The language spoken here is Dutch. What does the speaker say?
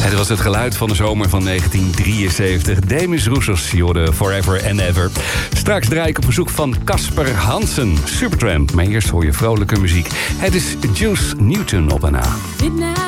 Het was het geluid van de zomer van 1973. Demis Roussos, je hoorde Forever and Ever. Straks draai ik op verzoek van Casper Hansen, Supertramp. Maar eerst hoor je vrolijke muziek. Het is Juice Newton op en na.